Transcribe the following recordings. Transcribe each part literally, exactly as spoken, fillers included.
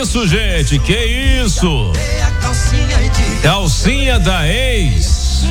isso, gente? Que isso? Calcinha da ex.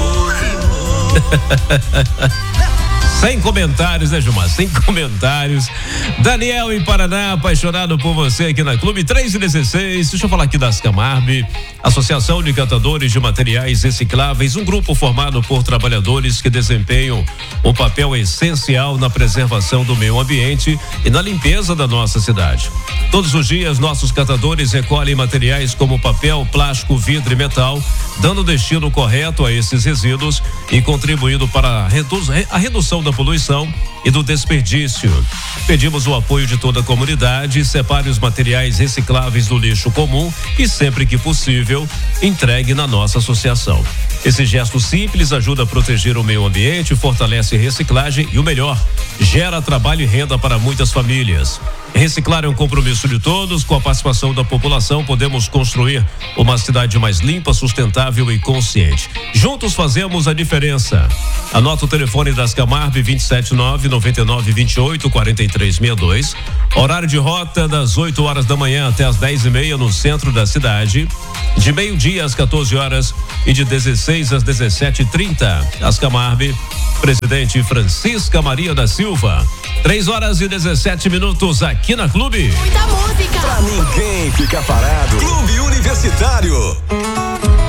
Sem comentários, né, Gilmar? Sem comentários. Daniel em Paraná, apaixonado por você aqui na Clube três e dezesseis. Deixa eu falar aqui das Camarbe, Associação de Catadores de Materiais Recicláveis, um grupo formado por trabalhadores que desempenham um papel essencial na preservação do meio ambiente e na limpeza da nossa cidade. Todos os dias, nossos catadores recolhem materiais como papel, plástico, vidro e metal, dando destino correto a esses resíduos e contribuindo para a, redu- a redução da poluição e do desperdício. Pedimos o apoio de toda a comunidade, separe os materiais recicláveis do lixo comum e, sempre que possível, entregue na nossa associação. Esse gesto simples ajuda a proteger o meio ambiente, fortalece a reciclagem e, o melhor, gera trabalho e renda para muitas famílias. Reciclar é um compromisso de todos. Com a participação da população, podemos construir uma cidade mais limpa, sustentável e consciente. Juntos fazemos a diferença. Anota o telefone das Camarbe: vinte e sete nove, noventa e nove, vinte e oito, quarenta e três sessenta e dois. Horário de rota das oito horas da manhã até as dez e meia no centro da cidade. De meio-dia às quatorze horas e de dezesseis às dezessete e trinta. As Camarbe, presidente Francisca Maria da Silva. três horas e dezessete minutos aqui na Clube. Muita música. Pra ninguém ficar parado. Clube Universitário.